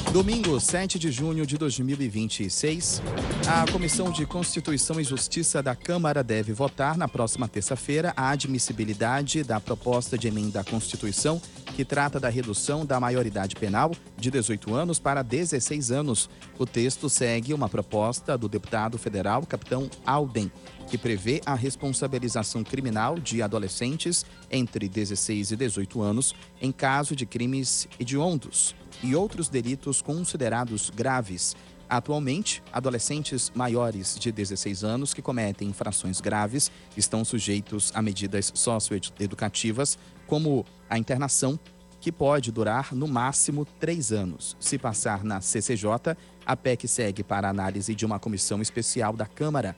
Domingo, 7 de junho de 2026, a Comissão de Constituição e Justiça da Câmara deve votar na próxima terça-feira a admissibilidade da proposta de emenda à Constituição que trata da redução da maioridade penal de 18 anos para 16 anos. O texto segue uma proposta do deputado federal Capitão Alden, que prevê a responsabilização criminal de adolescentes entre 16 e 18 anos em caso de crimes hediondos e outros delitos considerados graves. Atualmente, adolescentes maiores de 16 anos que cometem infrações graves estão sujeitos a medidas socioeducativas, como a internação, que pode durar no máximo 3 anos. Se passar na CCJ, a PEC segue para a análise de uma comissão especial da Câmara.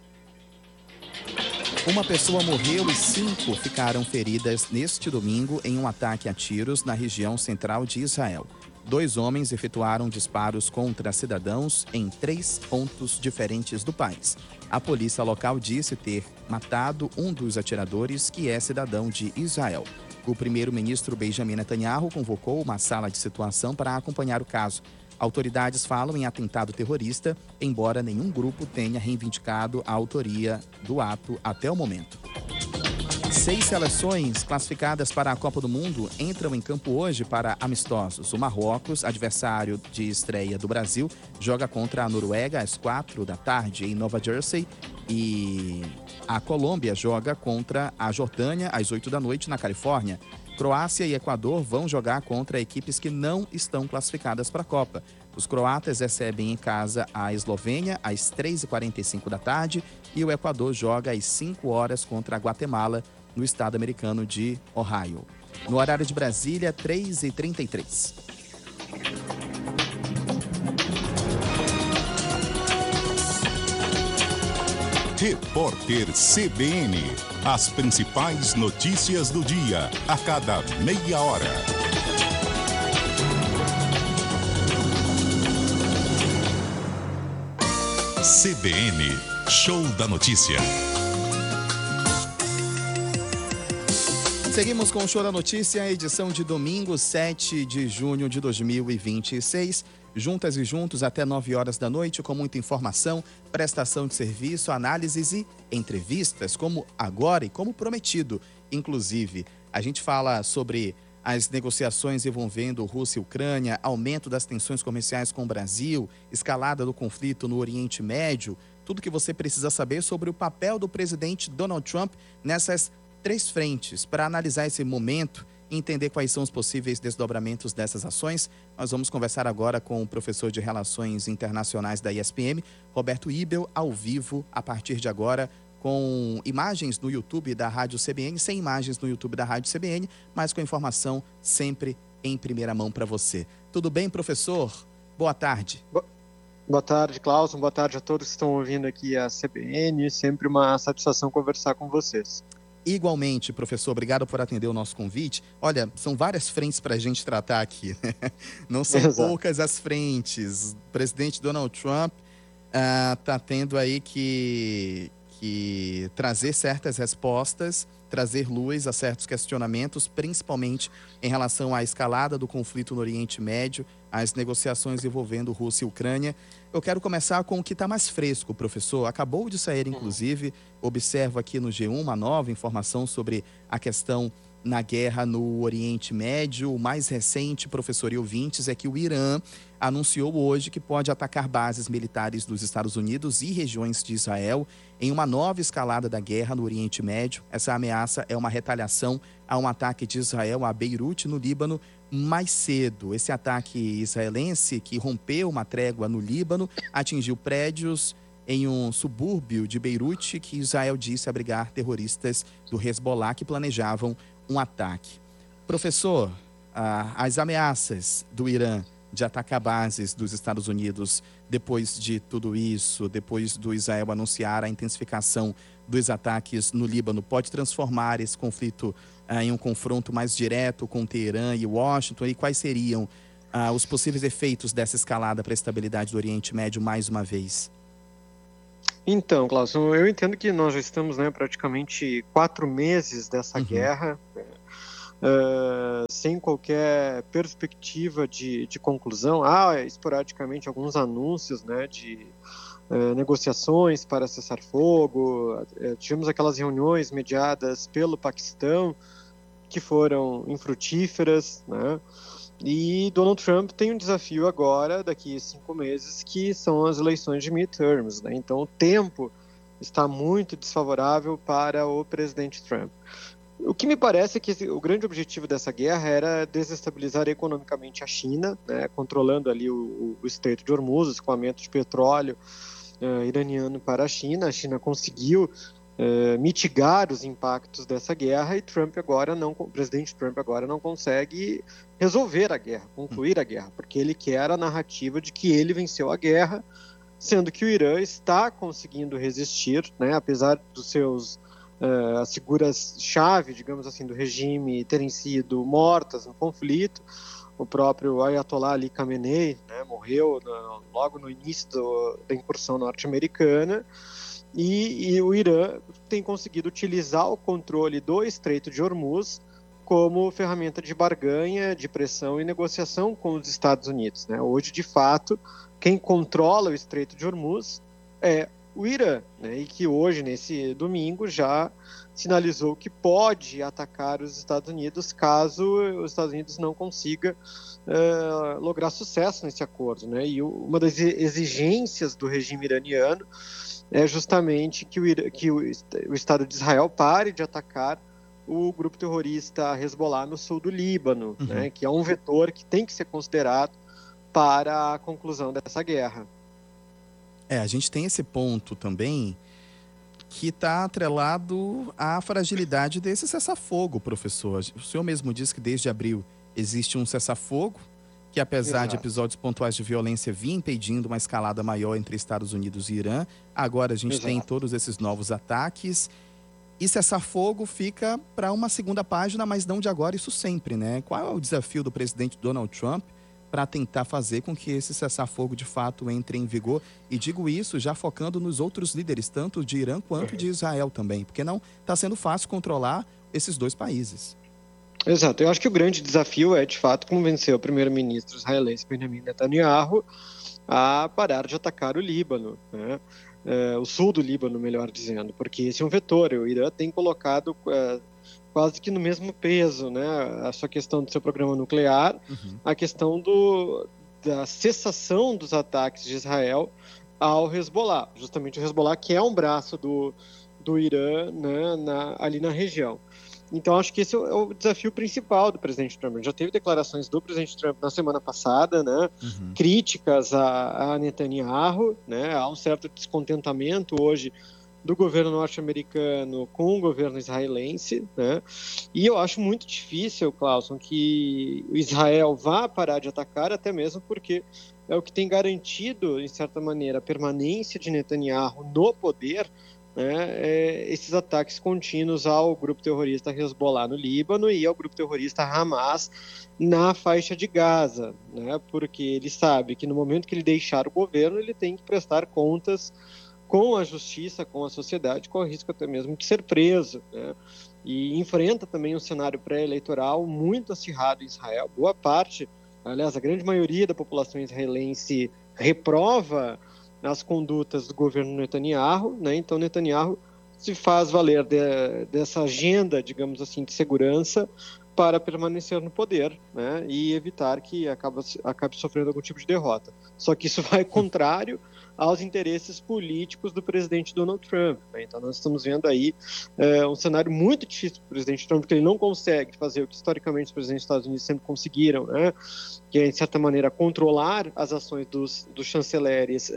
Uma pessoa morreu e 5 ficaram feridas neste domingo em um ataque a tiros na região central de Israel. 2 homens efetuaram disparos contra cidadãos em 3 pontos diferentes do país. A polícia local disse ter matado um dos atiradores, que é cidadão de Israel. O primeiro-ministro Benjamin Netanyahu convocou uma sala de situação para acompanhar o caso. Autoridades falam em atentado terrorista, embora nenhum grupo tenha reivindicado a autoria do ato até o momento. 6 seleções classificadas para a Copa do Mundo entram em campo hoje para amistosos. O Marrocos, adversário de estreia do Brasil, joga contra a Noruega às 4 da tarde em Nova Jersey, e a Colômbia joga contra a Jordânia às 8 da noite na Califórnia. Croácia e Equador vão jogar contra equipes que não estão classificadas para a Copa. Os croatas recebem em casa a Eslovênia às 3h45 da tarde e o Equador joga às 5 horas contra a Guatemala, no estado americano de Ohio. No horário de Brasília, 3h33. Repórter CBN. As principais notícias do dia, a cada meia hora. CBN, Show da Notícia. Seguimos com o Show da Notícia, edição de domingo, 7 de junho de 2026. Juntas e juntos até 9 horas da noite, com muita informação, prestação de serviço, análises e entrevistas, como agora e como prometido. Inclusive, a gente fala sobre as negociações envolvendo Rússia e Ucrânia, aumento das tensões comerciais com o Brasil, escalada do conflito no Oriente Médio, tudo que você precisa saber sobre o papel do presidente Donald Trump nessas 3 frentes. Para analisar esse momento e entender quais são os possíveis desdobramentos dessas ações, nós vamos conversar agora com o professor de Relações Internacionais da ISPM, Roberto Ibel, ao vivo, a partir de agora, com imagens no YouTube da Rádio CBN, sem imagens no YouTube da Rádio CBN, mas com informação sempre em primeira mão para você. Tudo bem, professor? Boa tarde. Boa tarde, Cláudio. Boa tarde a todos que estão ouvindo aqui a CBN. Sempre uma satisfação conversar com vocês. Igualmente, professor, obrigado por atender o nosso convite. Olha, são várias frentes para a gente tratar aqui, né? Não são poucas as frentes. O presidente Donald Trump está tendo aí que trazer certas respostas, trazer luz a certos questionamentos, principalmente em relação à escalada do conflito no Oriente Médio, às negociações envolvendo Rússia e Ucrânia. Eu quero começar com o que está mais fresco, professor. Acabou de sair, inclusive, observo aqui no G1 uma nova informação sobre a questão na guerra no Oriente Médio. O mais recente, professor e ouvintes, é que o Irã anunciou hoje que pode atacar bases militares dos Estados Unidos e regiões de Israel em uma nova escalada da guerra no Oriente Médio. Essa ameaça é uma retaliação a um ataque de Israel a Beirute, no Líbano, mais cedo. Esse ataque israelense, que rompeu uma trégua no Líbano, atingiu prédios em um subúrbio de Beirute, que Israel disse abrigar terroristas do Hezbollah que planejavam um ataque. Professor, as ameaças do Irã de atacar bases dos Estados Unidos depois de tudo isso, depois do Israel anunciar a intensificação dos ataques no Líbano, pode transformar esse conflito em um confronto mais direto com Teherã e Washington? E quais seriam os possíveis efeitos dessa escalada para a estabilidade do Oriente Médio mais uma vez? Então, Cláudio, eu entendo que nós já estamos praticamente 4 meses dessa guerra. sem qualquer perspectiva de conclusão. Há esporadicamente alguns anúncios, né, de negociações para cessar fogo. Tivemos aquelas reuniões mediadas pelo Paquistão que foram infrutíferas, né? E Donald Trump tem um desafio agora, daqui a 5 meses, que são as eleições de midterms, né? Então o tempo está muito desfavorável para o presidente Trump. O que me parece é que o grande objetivo dessa guerra era desestabilizar economicamente a China, né? Controlando ali o Estreito de Hormuz, o escoamento de petróleo iraniano para a China. A China conseguiu mitigar os impactos dessa guerra e o presidente Trump agora não consegue resolver a guerra, concluir a guerra, porque ele quer a narrativa de que ele venceu a guerra, sendo que o Irã está conseguindo resistir, né, apesar dos seus as figuras-chave, digamos assim, do regime terem sido mortas no conflito. O próprio Ayatollah Ali Khamenei, né, morreu logo no início da incursão norte-americana. E o Irã tem conseguido utilizar o controle do Estreito de Hormuz como ferramenta de barganha, de pressão e negociação com os Estados Unidos, né? Hoje, de fato, quem controla o Estreito de Hormuz é o Irã, né? E que hoje, nesse domingo, já sinalizou que pode atacar os Estados Unidos caso os Estados Unidos não consiga lograr sucesso nesse acordo, né? E uma das exigências do regime iraniano é justamente que o Estado de Israel pare de atacar o grupo terrorista Hezbollah no sul do Líbano, né, que é um vetor que tem que ser considerado para a conclusão dessa guerra. A gente tem esse ponto também que está atrelado à fragilidade desse cessar-fogo, professor. O senhor mesmo disse que desde abril existe um cessar-fogo, que apesar de episódios pontuais de violência vinha impedindo uma escalada maior entre Estados Unidos e Irã. Agora a gente tem todos esses novos ataques. E cessar-fogo fica para uma segunda página, mas não de agora, isso sempre, né? Qual é o desafio do presidente Donald Trump para tentar fazer com que esse cessar-fogo de fato entre em vigor? E digo isso já focando nos outros líderes, tanto de Irã quanto de Israel também, porque não está sendo fácil controlar esses dois países. Exato, eu acho que o grande desafio é, de fato, convencer o primeiro-ministro israelense Benjamin Netanyahu a parar de atacar o Líbano, né? O sul do Líbano, melhor dizendo, porque esse é um vetor. O Irã tem colocado quase que no mesmo peso, né, a sua questão do seu programa nuclear, a questão da cessação dos ataques de Israel ao Hezbollah, justamente o Hezbollah, que é um braço do Irã, né, ali na região. Então, acho que esse é o desafio principal do presidente Trump. Já teve declarações do presidente Trump na semana passada, né, críticas a Netanyahu, né, há um certo descontentamento hoje do governo norte-americano com o governo israelense, né, e eu acho muito difícil, Clauson, que o Israel vá parar de atacar, até mesmo porque é o que tem garantido, em certa maneira, a permanência de Netanyahu no poder, né, esses ataques contínuos ao grupo terrorista Hezbollah no Líbano e ao grupo terrorista Hamas na faixa de Gaza, né, porque ele sabe que no momento que ele deixar o governo, ele tem que prestar contas com a justiça, com a sociedade, com o risco até mesmo de ser preso, né, e enfrenta também um cenário pré-eleitoral muito acirrado em Israel. Boa parte, aliás, a grande maioria da população israelense reprova as condutas do governo Netanyahu, né? Então Netanyahu se faz valer dessa agenda, digamos assim, de segurança para permanecer no poder, né? E evitar que acabe sofrendo algum tipo de derrota. Só que isso vai contrário aos interesses políticos do presidente Donald Trump, né? Então nós estamos vendo aí um cenário muito difícil para o presidente Trump, porque ele não consegue fazer o que historicamente os presidentes dos Estados Unidos sempre conseguiram, né? Que é, de certa maneira, controlar as ações dos chanceleres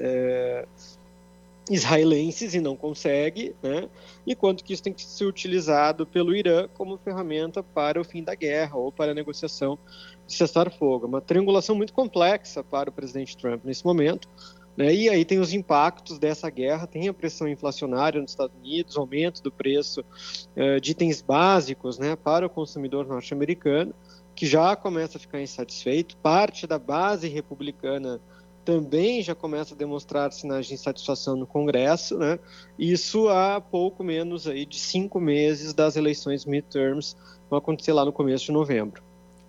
israelenses, e não consegue, né? Enquanto que isso tem que ser utilizado pelo Irã como ferramenta para o fim da guerra ou para a negociação de cessar-fogo. Uma triangulação muito complexa para o presidente Trump nesse momento, né? E aí tem os impactos dessa guerra, tem a pressão inflacionária nos Estados Unidos, aumento do preço de itens básicos, né, para o consumidor norte-americano, que já começa a ficar insatisfeito. Parte da base republicana também já começa a demonstrar sinais de insatisfação no Congresso, né? Isso há pouco menos aí de 5 meses das eleições midterms, que vão acontecer lá no começo de novembro.